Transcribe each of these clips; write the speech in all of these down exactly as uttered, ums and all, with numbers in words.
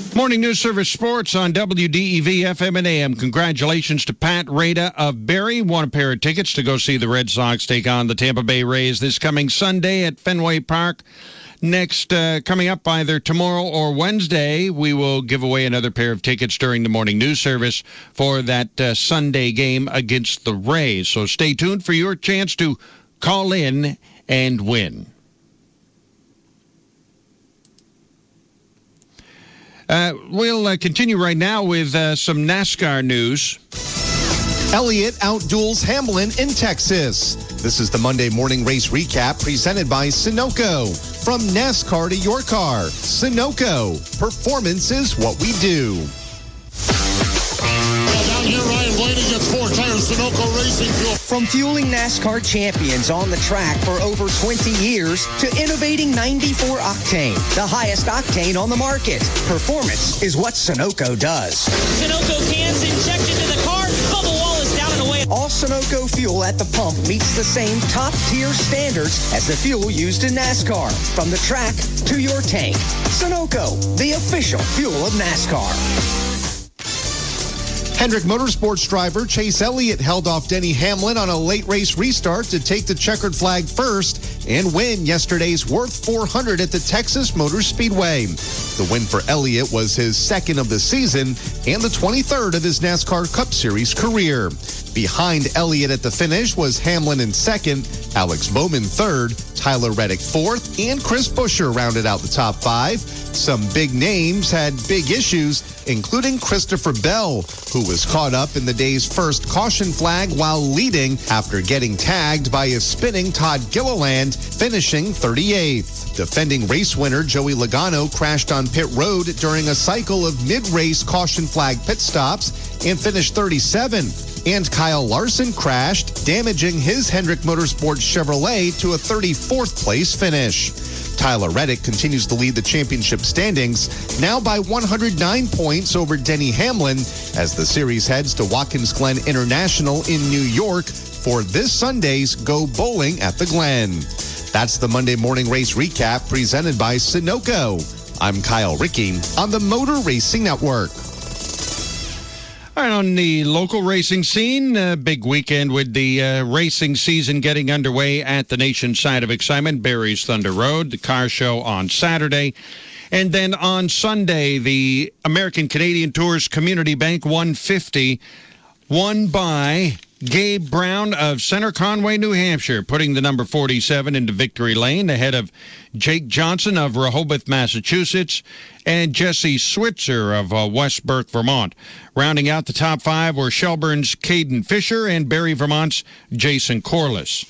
Morning News Service Sports on W D E V F M and A M. Congratulations to Pat Rada of Barrie. Won a pair of tickets to go see the Red Sox take on the Tampa Bay Rays this coming Sunday at Fenway Park. Next, uh, coming up either tomorrow or Wednesday, we will give away another pair of tickets during the morning news service for that uh, Sunday game against the Rays. So stay tuned for your chance to call in and win. Uh, we'll uh, continue right now with uh, some NASCAR news. Elliott outduels Hamlin in Texas. This is the Monday morning race recap presented by Sunoco. From NASCAR to your car, Sunoco. Performance is what we do. Down here, Ryan Blaney gets four tires, Sunoco Racing Fuel. From fueling NASCAR champions on the track for over twenty years to innovating ninety-four octane, the highest octane on the market. Performance is what Sunoco does. Sunoco cans injected to the car, bubble wall is down and away. All Sunoco fuel at the pump meets the same top-tier standards as the fuel used in NASCAR. From the track to your tank. Sunoco, the official fuel of NASCAR. Hendrick Motorsports driver Chase Elliott held off Denny Hamlin on a late race restart to take the checkered flag first and win yesterday's Worth four hundred at the Texas Motor Speedway. The win for Elliott was his second of the season and the twenty-third of his NASCAR Cup Series career. Behind Elliott at the finish was Hamlin in second, Alex Bowman third, Tyler Reddick fourth, and Chris Buescher rounded out the top five. Some big names had big issues, including Christopher Bell, who was caught up in the day's first caution flag while leading after getting tagged by a spinning Todd Gilliland, finishing thirty-eighth. Defending race winner Joey Logano crashed on pit road during a cycle of mid-race caution flag pit stops and finished thirty-seventh. And Kyle Larson crashed, damaging his Hendrick Motorsports Chevrolet to a thirty-fourth place finish. Tyler Reddick continues to lead the championship standings, now by one hundred nine points over Denny Hamlin, as the series heads to Watkins Glen International in New York for this Sunday's Go Bowling at the Glen. That's the Monday morning race recap presented by Sunoco. I'm Kyle Rickey on the Motor Racing Network. All right, on the local racing scene, a big weekend with the uh, racing season getting underway at the nation's side of excitement, Barrie's Thunder Road, the car show on Saturday. And then on Sunday, the American Canadian Tour's Community Bank one fifty, won by Gabe Brown of Center Conway, New Hampshire, putting the number forty-seven into victory lane ahead of Jake Johnson of Rehoboth, Massachusetts, and Jesse Switzer of uh, West Burke, Vermont. Rounding out the top five were Shelburne's Caden Fisher and Barrie, Vermont's Jason Corliss.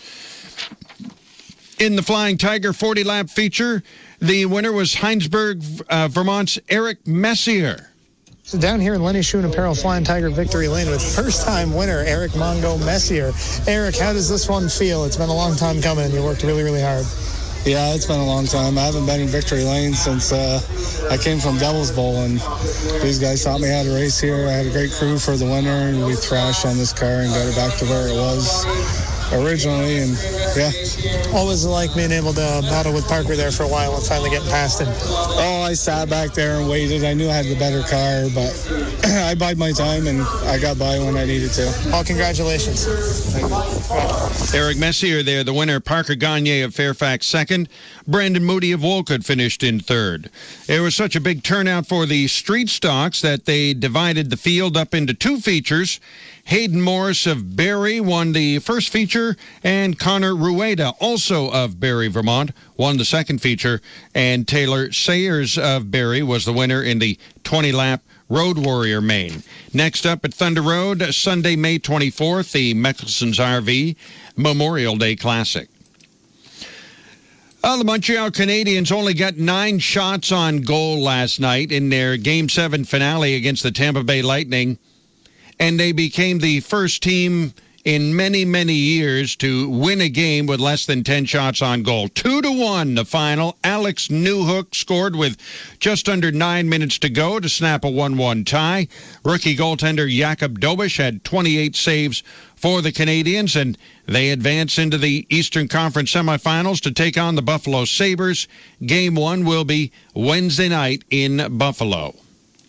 In the Flying Tiger forty-lap feature, the winner was Heinsberg, uh, Vermont's Eric Messier. So down here in Lenny Schoen Apparel Flying Tiger Victory Lane with first-time winner Eric Mongo Messier. Eric, how does this one feel? It's been a long time coming, and you worked really, really hard. Yeah, it's been a long time. I haven't been in Victory Lane since uh, I came from Devil's Bowl, and these guys taught me how to race here. I had a great crew for the winter, and we thrashed on this car and got it back to where it was originally, and yeah. What was it like being able to battle with Parker there for a while and finally getting past him? Oh, I sat back there and waited. I knew I had the better car, but I bide my time, and I got by when I needed to. Oh, congratulations. Eric Messier there, the winner. Parker Gagne of Fairfax second. Brandon Moody of Wolcott finished in third. There was such a big turnout for the street stocks that they divided the field up into two features. Hayden Morris of Barrie won the first feature, and Connor Rueda, also of Barrie, Vermont, won the second feature, and Taylor Sayers of Barrie was the winner in the twenty-lap Road Warrior main. Next up at Thunder Road, Sunday, May twenty-fourth, the Meckelson's R V Memorial Day Classic. Well, the Montreal Canadiens only got nine shots on goal last night in their Game seven finale against the Tampa Bay Lightning, and they became the first team in many, many years to win a game with less than ten shots on goal. Two to one, the final. Alex Newhook scored with just under nine minutes to go to snap a one one tie. Rookie goaltender Jakub Dobish had twenty-eight saves for the Canadiens, and they advance into the Eastern Conference semifinals to take on the Buffalo Sabres. Game one will be Wednesday night in Buffalo.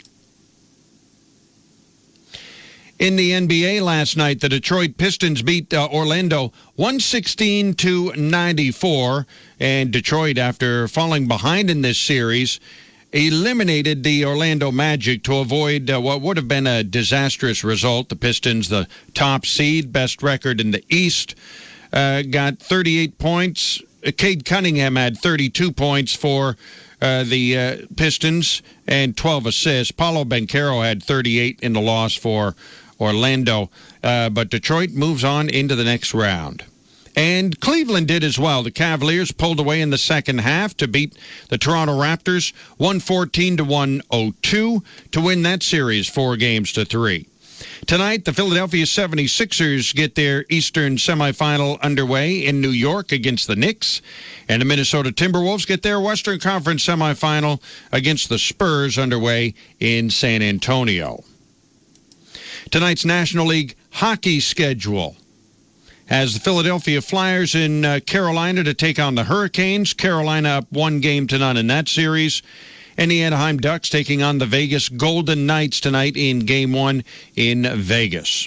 In the N B A last night, the Detroit Pistons beat uh, Orlando one sixteen to ninety-four, and Detroit, after falling behind in this series, eliminated the Orlando Magic to avoid uh, what would have been a disastrous result. The Pistons, the top seed, best record in the East, uh, got thirty-eight points. Cade Cunningham had thirty-two points for uh, the uh, Pistons and twelve assists. Paolo Banchero had thirty-eight in the loss for Orlando. Uh, but Detroit moves on into the next round. And Cleveland did as well. The Cavaliers pulled away in the second half to beat the Toronto Raptors one fourteen to one oh two to win that series four games to three. Tonight, the Philadelphia seventy-sixers get their Eastern semifinal underway in New York against the Knicks. And the Minnesota Timberwolves get their Western Conference semifinal against the Spurs underway in San Antonio. Tonight's National League hockey schedule has the Philadelphia Flyers in uh, Carolina to take on the Hurricanes. Carolina up one game to none in that series. And the Anaheim Ducks taking on the Vegas Golden Knights tonight in Game one in Vegas.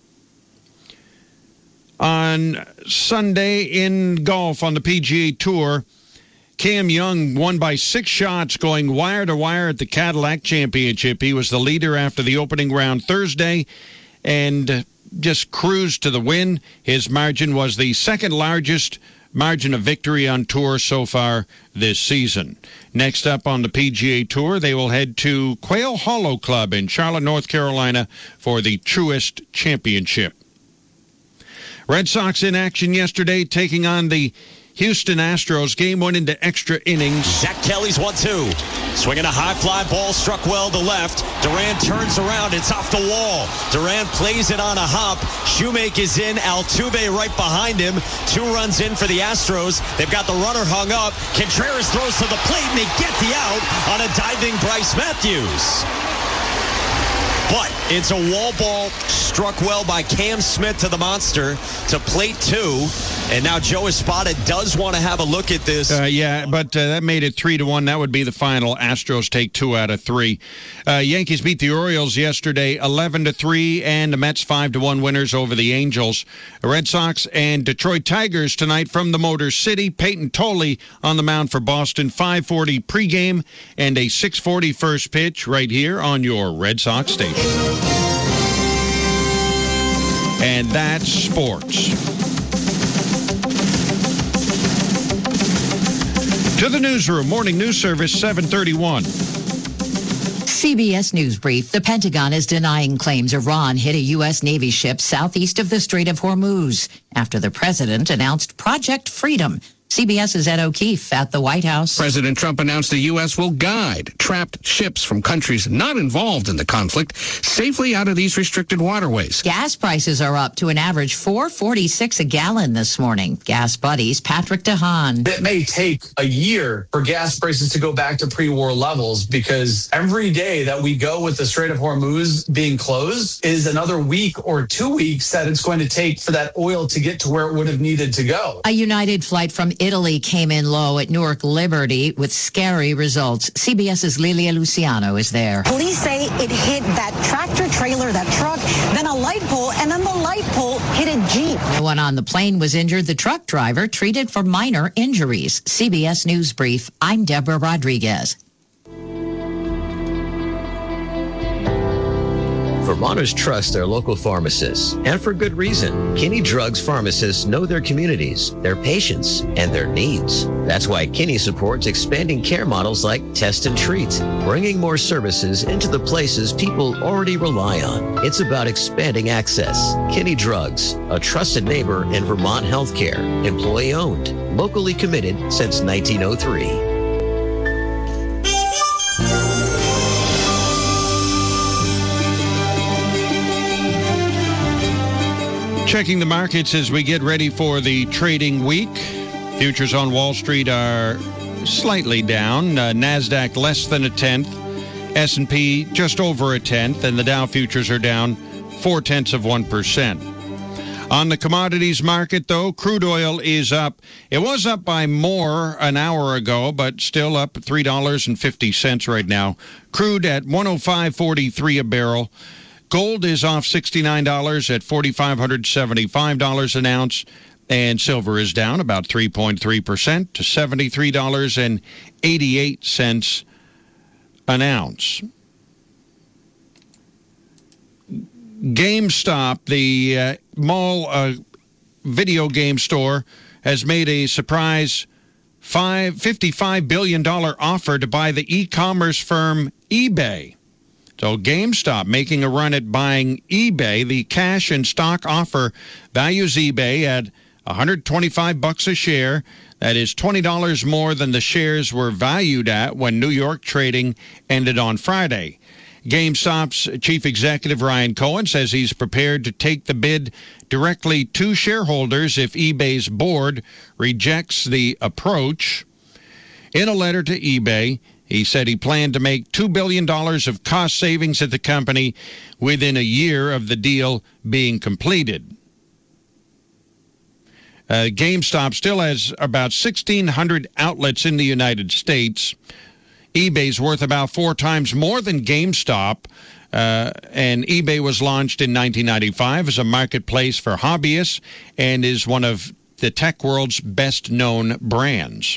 On Sunday in golf on the P G A Tour, Cam Young won by six shots going wire to wire at the Cadillac Championship. He was the leader after the opening round Thursday and just cruised to the win. His margin was the second largest margin of victory on tour so far this season. Next up on the P G A Tour, they will head to Quail Hollow Club in Charlotte, North Carolina for the Truist Championship. Red Sox in action yesterday, taking on the Houston Astros. Game went into extra innings. Zach Kelly's one two. Swinging a high fly ball, struck well to left. Duran turns around. It's off the wall. Duran plays it on a hop. Shoemake is in. Altuve right behind him. Two runs in for the Astros. They've got the runner hung up. Contreras throws to the plate, and they get the out on a diving Bryce Matthews. But it's a wall ball struck well by Cam Smith to the monster to plate two. And now Joe Espada does want to have a look at this. Uh, yeah, but uh, that made it three to one. That would be the final. Astros take two out of three. Uh, Yankees beat the Orioles yesterday, eleven to three, and the Mets five to one winners over the Angels. The Red Sox and Detroit Tigers tonight from the Motor City. Peyton Tolley on the mound for Boston. five forty pregame and a six forty first pitch right here on your Red Sox station. And that's sports. To the newsroom, Morning News Service seven thirty-one. C B S News Brief. The Pentagon is denying claims Iran hit a U S Navy ship southeast of the Strait of Hormuz after the president announced Project Freedom. CBS's Ed O'Keefe at the White House. President Trump announced the U S will guide trapped ships from countries not involved in the conflict safely out of these restricted waterways. Gas prices are up to an average four forty-six a gallon this morning. Gas Buddies' Patrick DeHaan. It may take a year for gas prices to go back to pre-war levels because every day that we go with the Strait of Hormuz being closed is another week or two weeks that it's going to take for that oil to get to where it would have needed to go. A United flight from Italy came in low at Newark Liberty with scary results. CBS's Lilia Luciano is there. Police say it hit that tractor trailer, that truck, then a light pole, and then the light pole hit a Jeep. No one on the plane was injured. The truck driver treated for minor injuries. C B S News Brief. I'm Deborah Rodriguez. Vermonters trust their local pharmacists, and for good reason. Kinney Drugs pharmacists know their communities, their patients, and their needs. That's why Kinney supports expanding care models like Test and Treat, bringing more services into the places people already rely on. It's about expanding access. Kinney Drugs, a trusted neighbor in Vermont healthcare, employee-owned, locally committed since nineteen oh three. Checking the markets as we get ready for the trading week. Futures on Wall Street are slightly down. Uh, NASDAQ less than a tenth. S and P just over a tenth. And the Dow futures are down four-tenths of one percent. On the commodities market, though, crude oil is up. It was up by more an hour ago, but still up three dollars and fifty cents right now. Crude at one oh five forty-three a barrel. Gold is off sixty-nine dollars at four thousand five hundred seventy-five dollars an ounce. And silver is down about three point three percent to seventy-three dollars and eighty-eight cents an ounce. GameStop, the uh, mall uh, video game store, has made a surprise fifty-five billion dollars offer to buy the e-commerce firm eBay. So GameStop making a run at buying eBay. The cash and stock offer values eBay at one hundred twenty-five bucks a share. That is twenty dollars more than the shares were valued at when New York trading ended on Friday. GameStop's chief executive Ryan Cohen says he's prepared to take the bid directly to shareholders if eBay's board rejects the approach. In a letter to eBay, he said he planned to make two billion dollars of cost savings at the company within a year of the deal being completed. Uh, GameStop still has about sixteen hundred outlets in the United States. eBay's worth about four times more than GameStop, uh, and eBay was launched in nineteen ninety-five as a marketplace for hobbyists and is one of the tech world's best-known brands.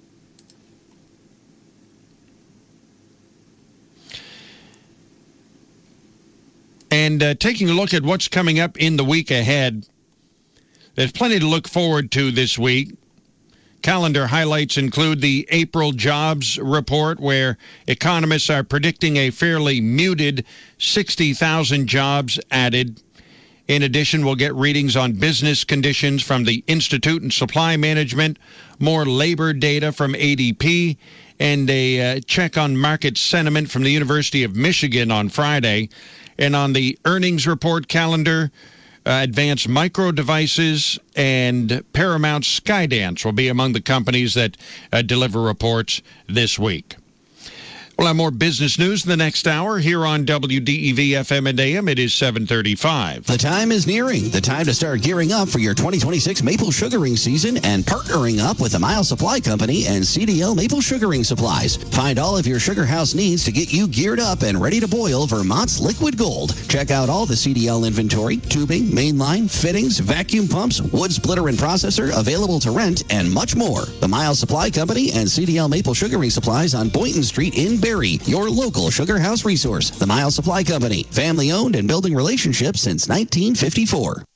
And uh, taking a look at what's coming up in the week ahead, there's plenty to look forward to this week. Calendar highlights include the April jobs report, where economists are predicting a fairly muted sixty thousand jobs added. In addition, we'll get readings on business conditions from the Institute and Supply Management, more labor data from A D P, and a uh, check on market sentiment from the University of Michigan on Friday. And on the earnings report calendar, Uh, Advanced Micro Devices and Paramount Skydance will be among the companies that uh, deliver reports this week. We'll have more business news in the next hour here on W D E V F M and A M. It is seven thirty-five. The time is nearing. The time to start gearing up for your twenty twenty-six maple sugaring season and partnering up with the Miles Supply Company and C D L Maple Sugaring Supplies. Find all of your sugar house needs to get you geared up and ready to boil Vermont's liquid gold. Check out all the C D L inventory, tubing, mainline, fittings, vacuum pumps, wood splitter and processor available to rent, and much more. The Miles Supply Company and C D L Maple Sugaring Supplies on Boynton Street in Barrie, your local sugar house resource. The Miles Supply Company, family owned and building relationships since nineteen fifty-four.